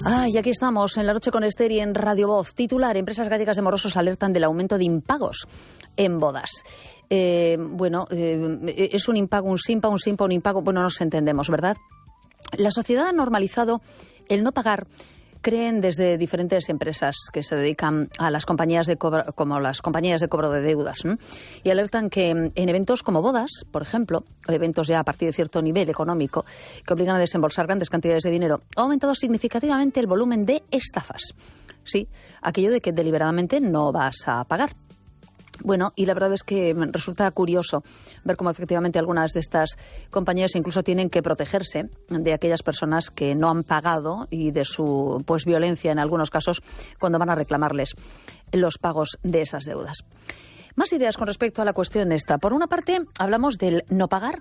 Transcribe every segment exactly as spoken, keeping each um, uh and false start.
Ah, y aquí estamos, en La Noche con Esther y en Radio Voz. Titular: empresas gallegas de morosos alertan del aumento de impagos en bodas. Eh, bueno, eh, es un impago, un simpa, un simpa, un impago. Bueno, nos entendemos, ¿verdad? La sociedad ha normalizado el no pagar, creen desde diferentes empresas que se dedican a las compañías de cobro, como las compañías de cobro de deudas, ¿no? Y alertan que en eventos como bodas, por ejemplo, o eventos ya a partir de cierto nivel económico que obligan a desembolsar grandes cantidades de dinero, ha aumentado significativamente el volumen de estafas. Sí, aquello de que deliberadamente no vas a pagar. Bueno, y la verdad es que resulta curioso ver cómo efectivamente algunas de estas compañías incluso tienen que protegerse de aquellas personas que no han pagado y de su pues violencia en algunos casos cuando van a reclamarles los pagos de esas deudas. Más ideas con respecto a la cuestión esta. Por una parte, hablamos del no pagar,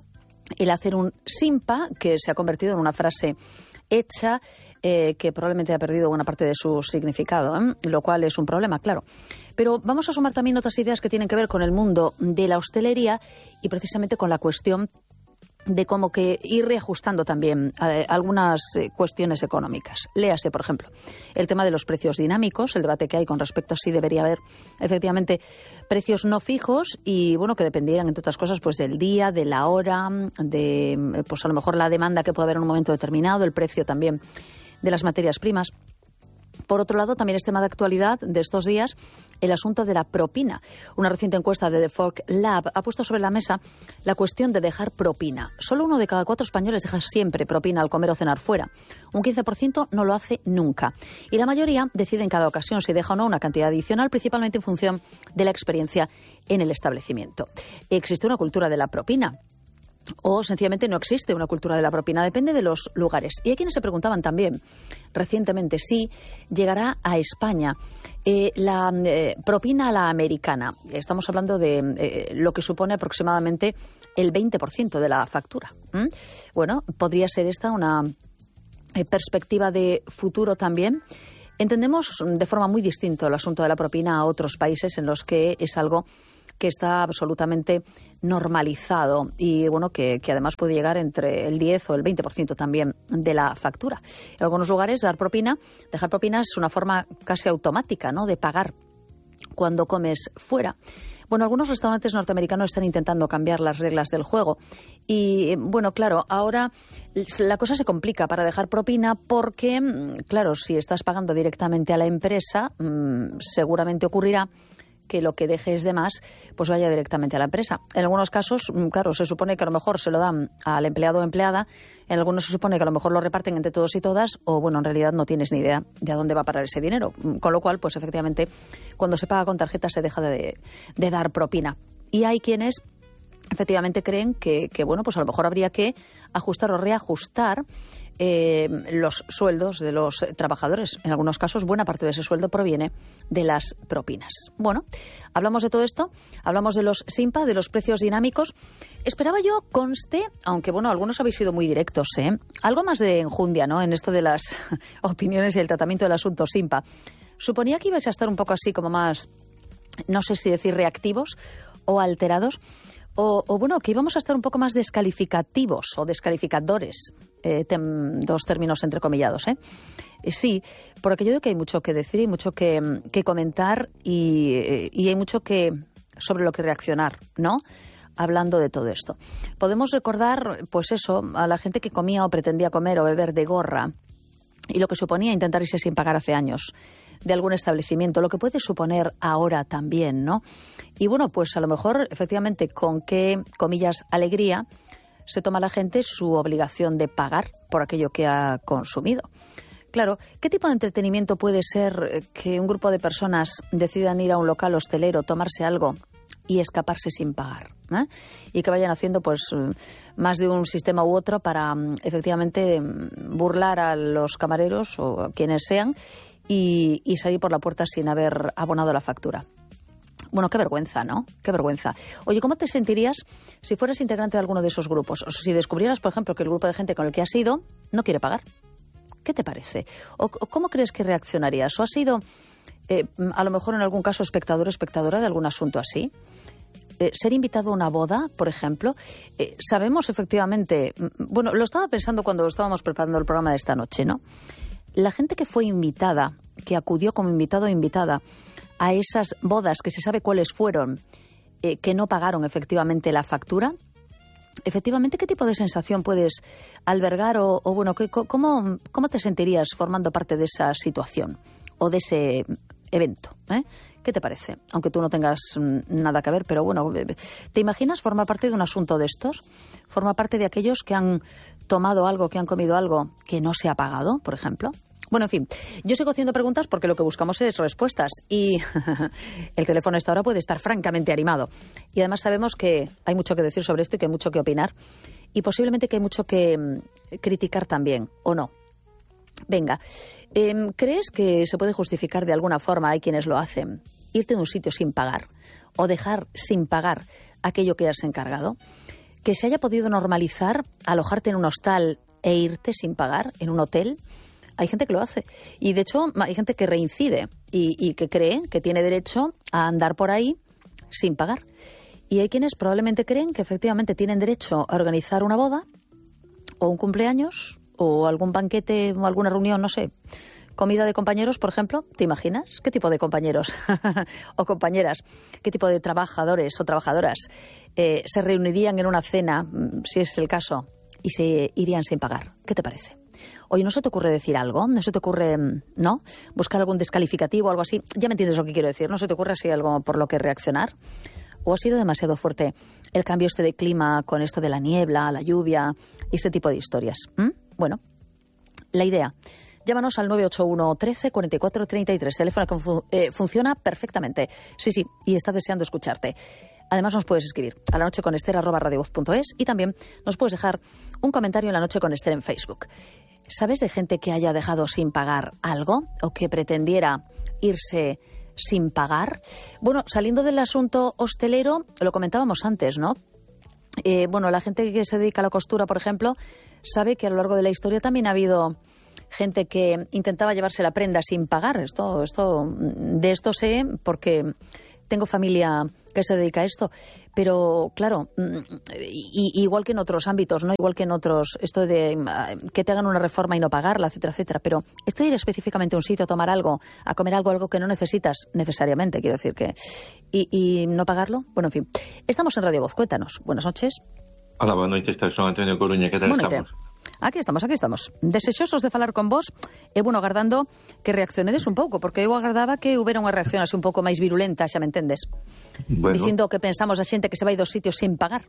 el hacer un simpa, que se ha convertido en una frase hecha, eh, que probablemente ha perdido buena parte de su significado, ¿eh? Lo cual es un problema, claro. Pero vamos a sumar también otras ideas que tienen que ver con el mundo de la hostelería y precisamente con la cuestión de cómo que ir reajustando también eh, algunas eh, cuestiones económicas. Léase, por ejemplo, el tema de los precios dinámicos, el debate que hay con respecto a si debería haber efectivamente precios no fijos y, bueno, que dependieran, entre otras cosas, pues del día, de la hora, de, pues a lo mejor la demanda que puede haber en un momento determinado, el precio también de las materias primas. Por otro lado, también es tema de actualidad de estos días el asunto de la propina. Una reciente encuesta de The Fork Lab ha puesto sobre la mesa la cuestión de dejar propina. Solo uno de cada cuatro españoles deja siempre propina al comer o cenar fuera. Un quince por ciento no lo hace nunca. Y la mayoría decide en cada ocasión si deja o no una cantidad adicional, principalmente en función de la experiencia en el establecimiento. Existe una cultura de la propina. O sencillamente no existe una cultura de la propina, depende de los lugares. Y hay quienes se preguntaban también recientemente si llegará a España eh, la eh, propina a la americana. Estamos hablando de eh, lo que supone aproximadamente el veinte por ciento de la factura. ¿Mm? Bueno, podría ser esta una eh, perspectiva de futuro también. Entendemos de forma muy distinta el asunto de la propina a otros países en los que es algo que está absolutamente normalizado y, bueno, que, que además puede llegar entre el diez o el veinte por ciento también de la factura. En algunos lugares dar propina, dejar propina es una forma casi automática, ¿no?, de pagar cuando comes fuera. Bueno, algunos restaurantes norteamericanos están intentando cambiar las reglas del juego y, bueno, claro, ahora la cosa se complica para dejar propina porque, claro, si estás pagando directamente a la empresa, seguramente ocurrirá que lo que dejes de más pues vaya directamente a la empresa. En algunos casos, claro, se supone que a lo mejor se lo dan al empleado o empleada, en algunos se supone que a lo mejor lo reparten entre todos y todas, o bueno, en realidad no tienes ni idea de a dónde va a parar ese dinero. Con lo cual, pues efectivamente, cuando se paga con tarjeta se deja de, de dar propina. Y hay quienes efectivamente creen que, que, bueno, pues a lo mejor habría que ajustar o reajustar Eh, los sueldos de los trabajadores. En algunos casos, buena parte de ese sueldo proviene de las propinas. Bueno, hablamos de todo esto, hablamos de los simpa, de los precios dinámicos. Esperaba yo, conste, aunque bueno, algunos habéis sido muy directos, ¿eh? Algo más de enjundia, ¿no?, en esto de las opiniones y el tratamiento del asunto simpa. Suponía que ibais a estar un poco así como más, no sé si decir reactivos o alterados, o, o bueno, que íbamos a estar un poco más descalificativos o descalificadores. Eh, tem, dos términos entrecomillados, ¿eh? Eh, sí, por aquello de que hay mucho que decir y mucho que, que comentar y, y hay mucho que sobre lo que reaccionar, ¿no?, hablando de todo esto. Podemos recordar, pues eso, a la gente que comía o pretendía comer o beber de gorra y lo que suponía intentar irse sin pagar hace años de algún establecimiento, lo que puede suponer ahora también, ¿no? Y bueno, pues a lo mejor efectivamente con qué, comillas, alegría se toma la gente su obligación de pagar por aquello que ha consumido. Claro, ¿qué tipo de entretenimiento puede ser que un grupo de personas decidan ir a un local hostelero, tomarse algo y escaparse sin pagar, ¿eh? Y que vayan haciendo pues más de un sistema u otro para efectivamente burlar a los camareros o a quienes sean y, y salir por la puerta sin haber abonado la factura? Bueno, qué vergüenza, ¿no? Qué vergüenza. Oye, ¿cómo te sentirías si fueras integrante de alguno de esos grupos? O si descubrieras, por ejemplo, que el grupo de gente con el que has ido no quiere pagar. ¿Qué te parece? ¿O, o cómo crees que reaccionarías? ¿O has sido, eh, a lo mejor en algún caso, espectador o espectadora de algún asunto así? Eh, ser invitado a una boda, por ejemplo. Eh, sabemos efectivamente, bueno, lo estaba pensando cuando estábamos preparando el programa de esta noche, ¿no? la gente que fue invitada, que acudió como invitado o invitada a esas bodas, que se sabe cuáles fueron, eh, que no pagaron efectivamente la factura, efectivamente, ¿qué tipo de sensación puedes albergar o, o bueno, cómo, cómo te sentirías formando parte de esa situación o de ese evento? ¿eh? ¿Qué te parece? Aunque tú no tengas nada que ver, pero bueno, ¿te imaginas formar parte de un asunto de estos? ¿Formar parte de aquellos que han tomado algo, que han comido algo que no se ha pagado, por ejemplo? Bueno, en fin, yo sigo haciendo preguntas porque lo que buscamos es respuestas y el teléfono a esta hora puede estar francamente animado. Y además sabemos que hay mucho que decir sobre esto y que hay mucho que opinar y posiblemente que hay mucho que criticar también, ¿o no? Venga, eh, ¿crees que se puede justificar de alguna forma, hay quienes lo hacen, irte de un sitio sin pagar o dejar sin pagar aquello que has encargado? ¿Que se haya podido normalizar alojarte en un hostal e irte sin pagar en un hotel? Hay gente que lo hace. Y, de hecho, hay gente que reincide y, y que cree que tiene derecho a andar por ahí sin pagar. Y hay quienes probablemente creen que efectivamente tienen derecho a organizar una boda o un cumpleaños o algún banquete o alguna reunión, no sé, comida de compañeros, por ejemplo. ¿Te imaginas? ¿Qué tipo de compañeros o compañeras? ¿Qué tipo de trabajadores o trabajadoras eh, se reunirían en una cena, si es el caso, y se irían sin pagar? ¿Qué te parece? Oye, ¿no se te ocurre decir algo? ¿No se te ocurre, no? Buscar algún descalificativo o algo así. Ya me entiendes lo que quiero decir. ¿No se te ocurre así algo por lo que reaccionar? ¿O ha sido demasiado fuerte el cambio este de clima con esto de la niebla, la lluvia y este tipo de historias? ¿Mm? Bueno, la idea. Llámanos al nueve ocho uno, trece, cuarenta y cuatro, treinta y tres. Teléfono que fu- eh, funciona perfectamente. Sí, sí, y está deseando escucharte. Además nos puedes escribir a la noche con Ester arroba radiovoz punto es y también nos puedes dejar un comentario en La Noche con Ester en Facebook. ¿Sabes de gente que haya dejado sin pagar algo o que pretendiera irse sin pagar? Bueno, saliendo del asunto hostelero, lo comentábamos antes, ¿no? Eh, bueno, la gente que se dedica a la costura, por ejemplo, sabe que a lo largo de la historia también ha habido gente que intentaba llevarse la prenda sin pagar. Esto, esto, de esto sé porque tengo familia que se dedica a esto, pero claro, y, igual que en otros ámbitos, ¿no? Igual que en otros, esto de que te hagan una reforma y no pagarla, etcétera, etcétera, pero esto de ir específicamente a un sitio a tomar algo, a comer algo, algo que no necesitas necesariamente, quiero decir que, y, y no pagarlo, bueno, en fin. Estamos en Radio Voz, cuéntanos. Buenas noches. Hola, buenas noches, soy Antonio Coruña, que tal estamos? Aquí estamos, aquí estamos. Desexosos de falar con vos e, bueno, agardando que reaccionedes un pouco, porque eu agardaba que houbera unha reacción así un pouco máis virulenta, xa me entendes? Bueno. Dicindo que pensamos a xente que se vai dos sitios sin pagar.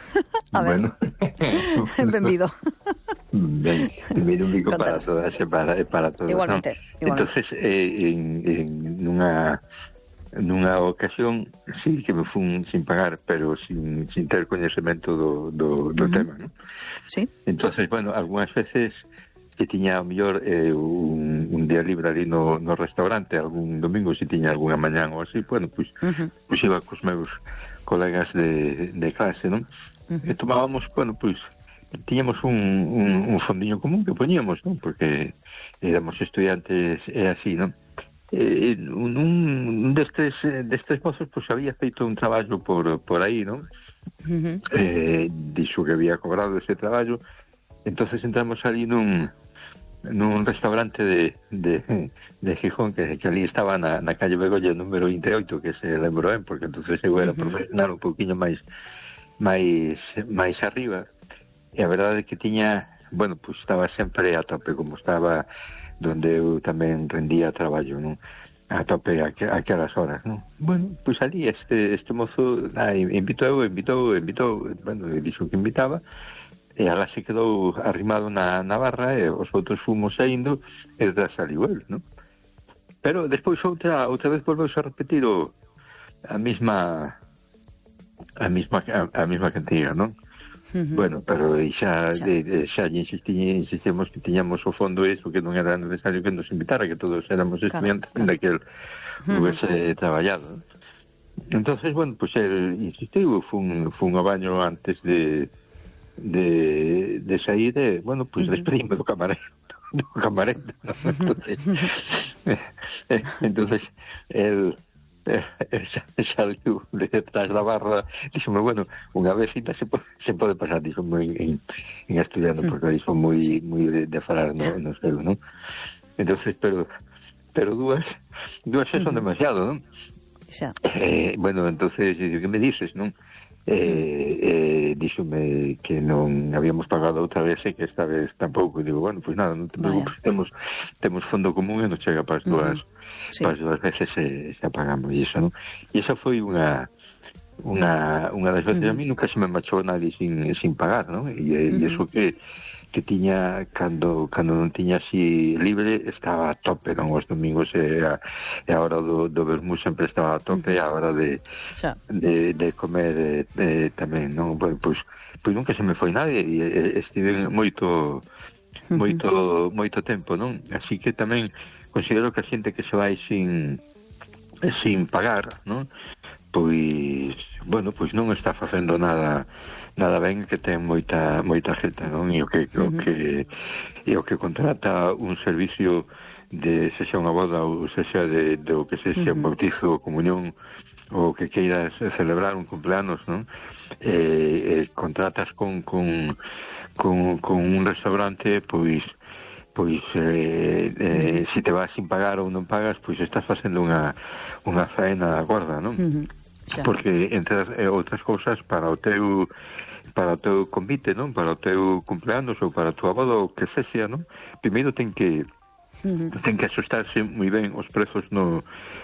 A ver. Bueno. Benvido. Ben, benvido un bico para todas e para, para todos. Igualmente. ¿no? Igualmente. Entonces, eh, en, en nunha... nunha ocasión sí que me fun sin pagar, pero sin, sin ter coñecemento do, do, do uh-huh. tema, ¿no? Sí. Entonces, bueno, algunhas veces que tiña ao mellor eh, un, un día libre ali no, no restaurante, algún domingo, se tiña algunha mañán ou así, bueno, pois pues, uh-huh. pues iba cos meus colegas de, de clase, non? Uh-huh. E tomábamos, bueno, pois pues, tiñamos un, un, un fondiño común que poñíamos, non? Porque éramos estudiantes e así, non? Eh, un, un destes, destes mozos pues había feito un traballo por, por aí, non? Uh-huh. Eh, dixo que había cobrado ese traballo. Entonces entramos ali nun nun restaurante de, de, de Gijón que, que ali estaba na, na calle Begolla número vinte e oito, que se lembro ben, porque entonces eu era uh-huh. profesional un pouquiño máis máis máis arriba, e a verdade é que tiña, bueno, pues estaba sempre a tope, como estaba donde eu tamén rendía traballo, non? A tope a aquelas horas, non? Bueno, pois ali este este mozo ah, invitou, invitou, invitou, bueno, dixo que invitaba, e ala se quedou arrimado na, na barra e os outros fomos saindo e detrás saliu el, non? Pero despois outra outra vez volveuse a repetir o, a mesma a mesma a, a mesma cantiga, non? Uh-huh. Bueno, pero xa, xa. De, de, xa insistimos que tiñamos o fondo isto, que non era necesario que nos invitara, que todos éramos estudiantes claro, claro. daquel uh-huh. hubiese traballado. Entonces, bueno, pues el insistiu, fun, fun ao baño antes de de, de sair, e, bueno, pues uh-huh. despedime do camarero, do camarero, ¿no? Entonces, eh, entonces, el saliu detrás da barra, díxome, bueno, unha vez ainda se pode, se pode pasar, díxome en, en, en asturiano, porque aí son moi, sí. moi de, de falar no, no seu, non? entonces, pero pero dúas, dúas xa son demasiado, non? Xa. Eh, bueno, entonces, que me dices, non? Eh, eh, díxome que non habíamos pagado outra vez e que esta vez tampouco, e digo, bueno, pois pues nada, non te preocupes, temos, temos fondo común e nos chega para as dúas, uh-huh. sí. para as dúas veces e xa pagamos iso, non? E esa foi unha unha, unha das veces, uh-huh. a mí nunca se me marchou nadie sin, sin pagar, non? E, uh-huh. e iso que que tiña, cando cando non tiña así libre, estaba a tope, non? Os domingos e a, e a hora do, do vermú sempre estaba a tope, e a hora de, de, de comer de, de, tamén, non? Bueno, pois, pois nunca se me foi nadie, e, e estive moito moito moito tempo, non? Así que tamén considero que a xente que se vai sin sin pagar, non? Pois, bueno, pois non está facendo nada nada ben, que ten moita moita xeta, non? E o que o que e o que contrata un servicio de sexa unha boda ou sexa de do que sexa un bautizo ou comunión ou que queiras celebrar un cumpleanos, non? Eh, eh, contratas con con con con un restaurante, pois pois eh, eh, se te vas sin pagar ou non pagas, pois estás facendo unha unha faena gorda, non? Uh-huh. Porque entre as, eh, outras cousas, para o teu para o teu convite, non? Para o teu cumpleanos ou para a tua boda ou que sexa, non? Primeiro ten que uh-huh. ten que asustarse moi ben os prezos no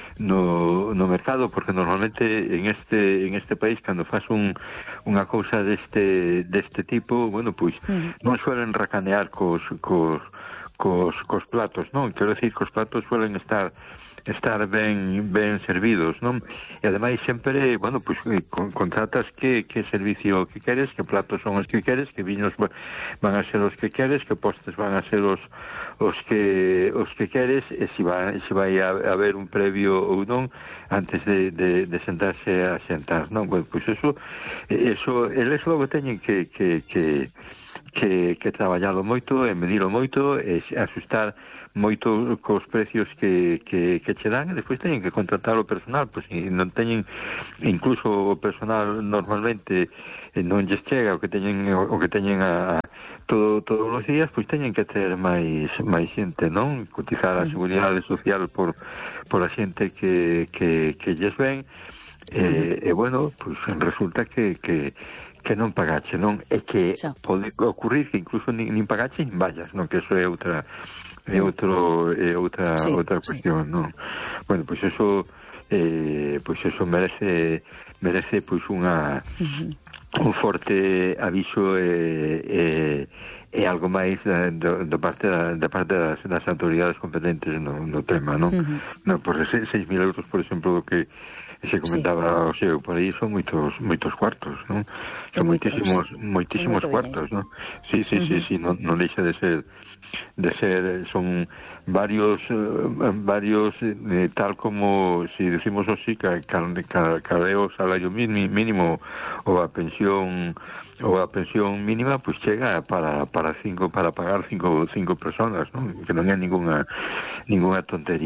no no mercado, porque normalmente en este en este país cando faz un unha cousa deste deste tipo, bueno, pois uh-huh. non suelen racanear cos cos cos cos platos, non? Quero decir, cos platos suelen estar estar ben ben servidos, non? E ademais sempre, bueno, pois con, contratas que que servicio que queres, que platos son os que queres, que viños van a ser os que queres, que postres van a ser os os que os que queres, e se vai se vai a, a haber un previo ou non antes de, de, de sentarse a sentar, non? Bueno, pois eso eso eles logo teñen que que que que, que traballalo moito e medilo moito e asustar moito cos precios que, que, que che dan, e despois teñen que contratar o personal, pois se non teñen, incluso o personal normalmente non lles chega o que teñen o que teñen a, todo todos os días, pois teñen que ter máis máis xente, non? Cotizar a seguridade social por por a xente que que que lles ven, e, e bueno, pois resulta que que que non pagache, non? É que xa. Pode ocurrir que incluso nin, nin pagache nin vallas, non? Que eso é outra é outro é outra sí, outra cuestión, sí. Non? Bueno, pois pues eso eh, pois pues eso merece merece pois pues unha uh-huh. un forte aviso e eh, e eh, algo máis da, da, da parte da, da parte das, das autoridades competentes no, no tema, non? Uh-huh. Non, por seis mil euros, por exemplo, do que se comentaba, sí. O sea, por aí son moitos moitos cuartos, non? Son moitísimos moitísimos cuartos, non? Sí, sí, uh-huh. sí, sí, non, non deixa de ser de ser, son varios eh, varios eh, tal como si decimos así, cada o salario mínimo ou a pensión ou a pensión mínima, pois pues chega para para cinco para pagar cinco cinco personas, non? Que non é ningunha ningunha tontería.